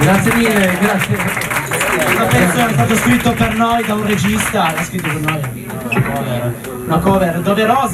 Grazie mille, grazie. Questo pezzo è stato scritto per noi da un regista, l'ha scritto per noi, una cover doverosa.